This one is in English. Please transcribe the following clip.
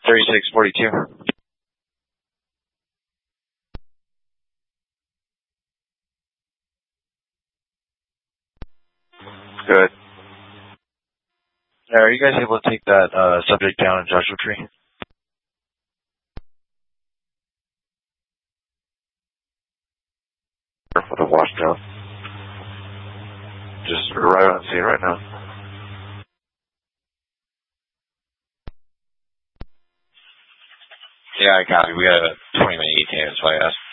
3642. Good. Are you guys able to take that subject down in Joshua Tree? With a washed out. Just right on scene right now. Yeah, I copy. We got a 20-minute ETA, that's why I asked.